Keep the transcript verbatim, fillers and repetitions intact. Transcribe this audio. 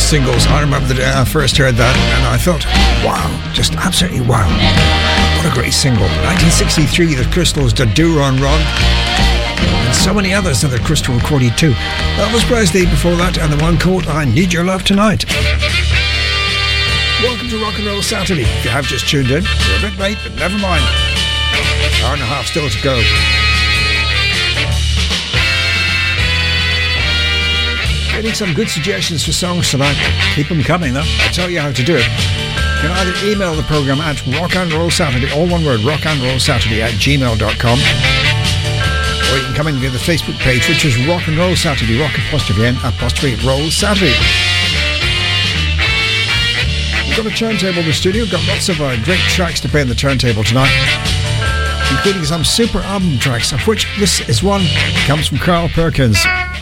singles. I remember the day I first heard that and I thought, wow, just absolutely wow. What a great single. nineteen sixty-three, the Crystals did Do Run Run. And so many others that the Crystal recorded too. Elvis Presley before that, and the one called I Need Your Love Tonight. Welcome to Rock and Roll Saturday. If you have just tuned in, you're a bit late, but never mind. Hour and a half still to go. Getting some good suggestions for songs tonight. Keep them coming though. I'll tell you how to do it. You can either email the programme at Rock and Roll Saturday, all one word, Rock and Roll Saturday at gmail dot com. Or you can come in via the Facebook page, which is Rock and Roll Saturday, Rock apostrophe N apostrophe Roll Saturday. We've got a turntable in the studio. We've got lots of uh, great tracks to play on the turntable tonight, including some super album tracks, of which this is one. It comes from Carl Perkins.